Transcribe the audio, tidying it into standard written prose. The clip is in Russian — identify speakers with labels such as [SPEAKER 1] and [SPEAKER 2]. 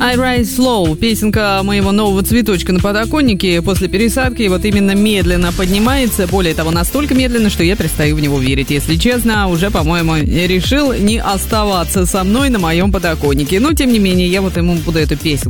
[SPEAKER 1] I Rise Slow, песенка моего нового цветочка на подоконнике после пересадки вот именно медленно поднимается. Более того, настолько медленно, что я перестаю в него верить. Если честно, уже, по-моему, решил не оставаться со мной на моем подоконнике. Но, тем не менее, я вот ему буду эту песню